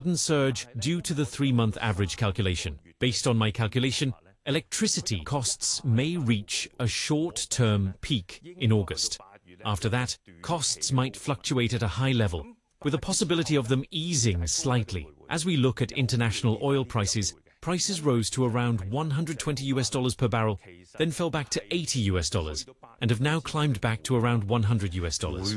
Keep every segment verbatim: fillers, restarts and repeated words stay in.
sudden surge due to the three-month average calculation. Based on my calculation, electricity costs may reach a short-term peak in August. After that, costs might fluctuate at a high level, with a possibility of them easing slightly. As we look at international oil prices, prices rose to around one hundred twenty US dollars per barrel, then fell back to eighty US dollars, and have now climbed back to around one hundred US dollars.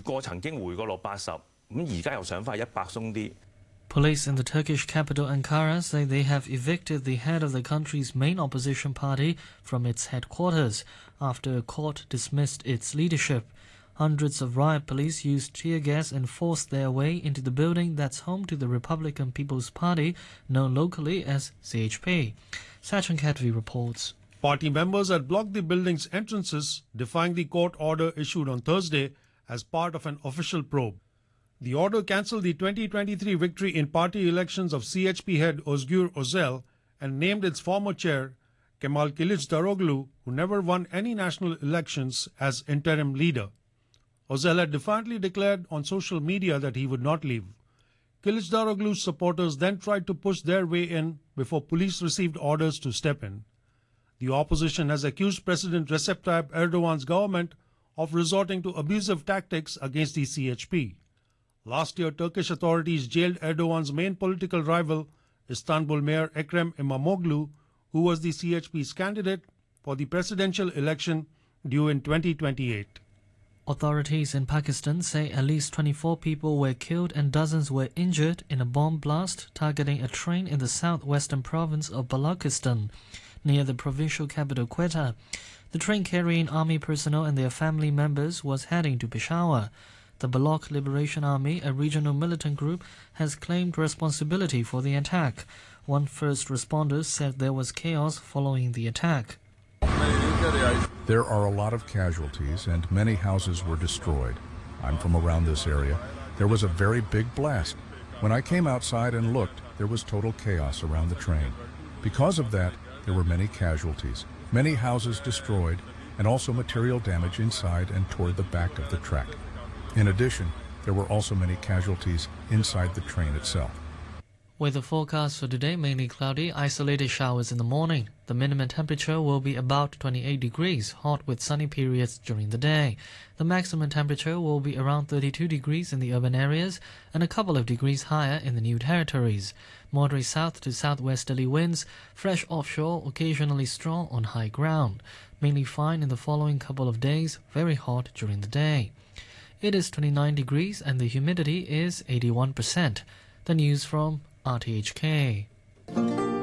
Police in the Turkish capital Ankara say they have evicted the head of the country's main opposition party from its headquarters after a court dismissed its leadership. Hundreds of riot police used tear gas and forced their way into the building that's home to the Republican People's Party, known locally as C H P. Sachin Khatvi reports. Party members had blocked the building's entrances, defying the court order issued on Thursday as part of an official probe. The order cancelled the twenty twenty-three victory in party elections of C H P head Özgür Özel and named its former chair, Kemal Kılıçdaroğlu, who never won any national elections, as interim leader. Özel had defiantly declared on social media that he would not leave. Kılıçdaroğlu's supporters then tried to push their way in before police received orders to step in. The opposition has accused President Recep Tayyip Erdogan's government of resorting to abusive tactics against the C H P. Last year, Turkish authorities jailed Erdogan's main political rival, Istanbul Mayor Ekrem İmamoğlu, who was the C H P's candidate for the presidential election due in twenty twenty-eight. Authorities in Pakistan say at least twenty-four people were killed and dozens were injured in a bomb blast targeting a train in the southwestern province of Balochistan, near the provincial capital Quetta. The train carrying army personnel and their family members was heading to Peshawar. The Baloch Liberation Army, a regional militant group, has claimed responsibility for the attack. One first responder said there was chaos following the attack. There are a lot of casualties and many houses were destroyed. I'm from around this area. There was a very big blast. When I came outside and looked, there was total chaos around the train. Because of that, there were many casualties, many houses destroyed, and also material damage inside and toward the back of the track. In addition, there were also many casualties inside the train itself. Weather forecast for today, mainly cloudy, isolated showers in the morning. The minimum temperature will be about twenty-eight degrees, hot with sunny periods during the day. The maximum temperature will be around thirty-two degrees in the urban areas and a couple of degrees higher in the new territories. Moderate south to southwesterly winds, fresh offshore, occasionally strong on high ground. Mainly fine in the following couple of days, very hot during the day. It is twenty-nine degrees and the humidity is eighty-one percent. The news from R T H K.